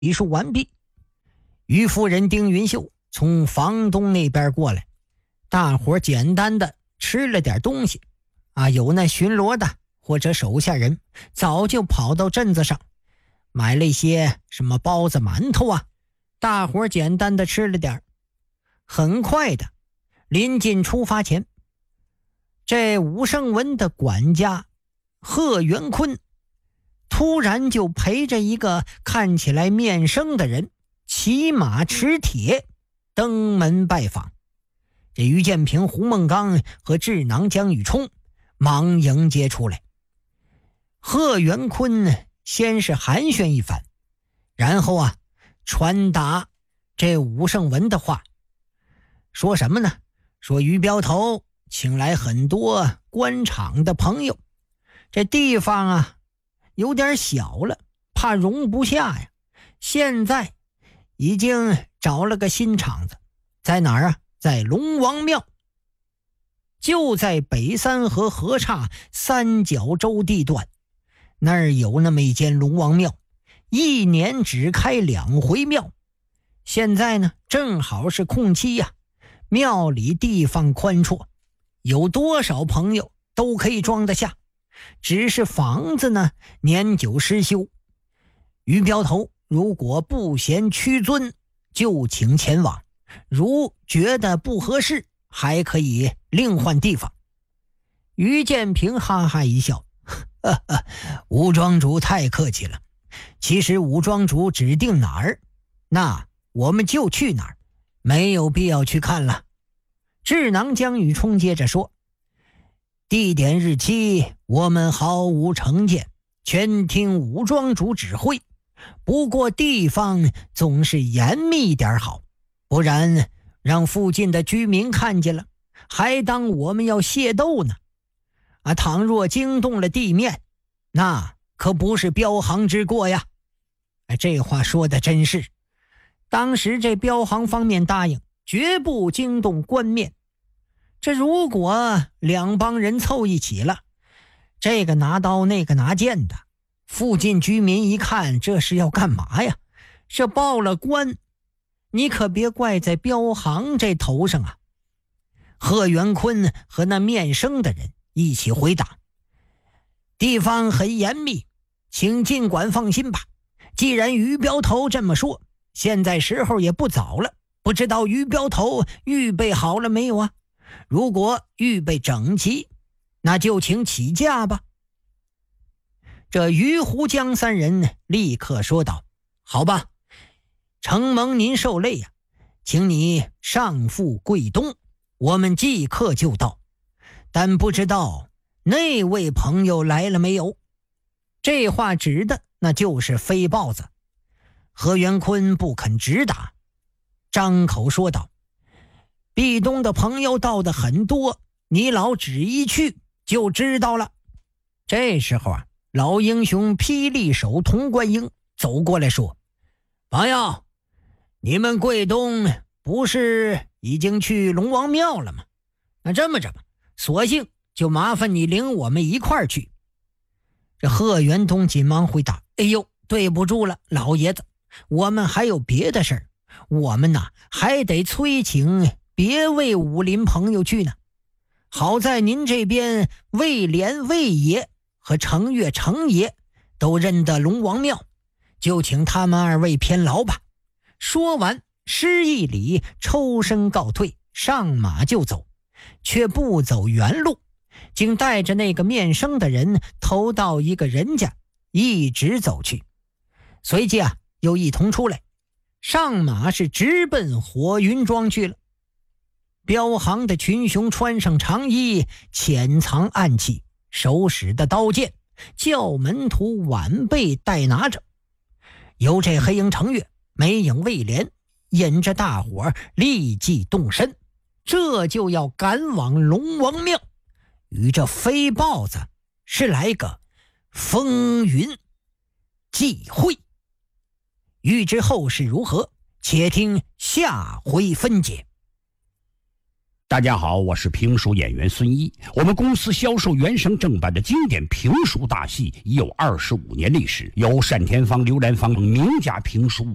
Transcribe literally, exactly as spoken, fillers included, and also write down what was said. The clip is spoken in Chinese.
礼数完毕，于夫人丁云秀从房东那边过来，大伙简单的吃了点东西啊，有那巡逻的或者手下人早就跑到镇子上买了一些什么包子馒头啊，大伙简单的吃了点。很快的，临近出发前，这武胜文的管家贺元坤突然就陪着一个看起来面生的人骑马持铁登门拜访。这于建平、胡梦刚和智囊江宇冲忙迎接出来。贺元坤先是寒暄一番，然后啊传达这武胜文的话，说什么呢？说于镖头请来很多官场的朋友，这地方啊有点小了，怕容不下呀。现在已经找了个新场子，在哪儿啊？在龙王庙，就在北三河河岔三角洲地段，那儿有那么一间龙王庙，一年只开两回庙。现在呢，正好是空期呀、啊，庙里地方宽绰，有多少朋友都可以装得下。只是房子呢年久失修，于镖头如果不嫌屈尊，就请前往，如觉得不合适，还可以另换地方。于建平哈哈一笑，呵呵，吴庄主太客气了，其实吴庄主指定哪儿，那我们就去哪儿，没有必要去看了。智囊江宇冲接着说，地点日期我们毫无成见，全听武庄主指挥，不过地方总是严密点好，不然让附近的居民看见了，还当我们要械斗呢。啊，倘若惊动了地面，那可不是镖行之过呀。哎，这话说的真是。当时这镖行方面答应绝不惊动官面，这如果两帮人凑一起了，这个拿刀那个拿剑的，附近居民一看这是要干嘛呀，这报了官，你可别怪在镖行这头上啊。贺元坤和那面生的人一起回答，地方很严密，请尽管放心吧。既然于镖头这么说，现在时候也不早了，不知道于镖头预备好了没有啊？如果预备整齐，那就请起驾吧。这于湖江三人立刻说道，好吧，承蒙您受累呀、啊，请你上赴贵东，我们即刻就到。但不知道那位朋友来了没有？这话指的那就是飞豹子。何元坤不肯直答，张口说道，壁东的朋友到的很多，你老只一去就知道了。这时候啊，老英雄霹雳手童贯英走过来说，朋友，你们贵东不是已经去龙王庙了吗？那这么着吧，索性就麻烦你领我们一块儿去。这贺元东紧忙回答，哎呦，对不住了，老爷子，我们还有别的事儿，我们呐还得催请别位武林朋友去呢。好在您这边魏连魏爷和程月程爷都认得龙王庙，就请他们二位偏劳吧。说完施一礼，抽身告退，上马就走，却不走原路，竟带着那个面生的人投到一个人家，一直走去。随即啊又一同出来，上马是直奔火云庄去了。镖行的群雄穿上长衣，潜藏暗器，手使的刀剑，教门徒晚辈代拿着。有这黑影程月，没影魏连，引着大伙立即动身，这就要赶往龙王庙，与这飞豹子是来个风云际会。欲知后事如何，且听下回分解。 大家好，我是评书演员孙一。我们公司销售原声正版的经典评书大戏已有二十五年历史，由单田芳、刘兰芳名家评书